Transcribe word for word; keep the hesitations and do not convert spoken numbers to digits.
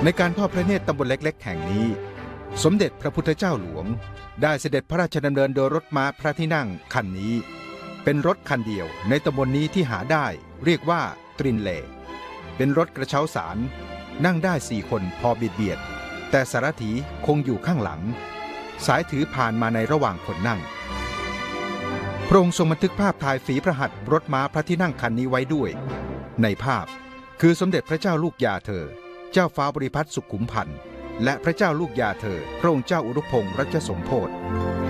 ในการทอดพระเนตรตำบลเล็กๆแห่งนี้สมเด็จพระพุทธเจ้าหลวงได้เสด็จพระราชดำเนินโดยรถม้าพระที่นั่งคันนี้เป็นรถคันเดียวในตำบลนี้ที่หาได้เรียกว่าตรินเหลเป็นรถกระเช้าสารนั่งได้สี่คนพอเบียดเบียดแต่สารถีคงอยู่ข้างหลังสายถือผ่านมาในระหว่างคนนั่งพระองค์ทรงบันทึกภาพถ่ายฝีพระหัตถ์รถม้าพระที่นั่งคันนี้ไว้ด้วยในภาพคือสมเด็จพระเจ้าลูกยาเธอเจ้าฟ้าบริพัตรสุขุมพันธ์และพระเจ้าลูกยาเธอพระองค์เจ้าอุรุพงษ์รัชสมโภช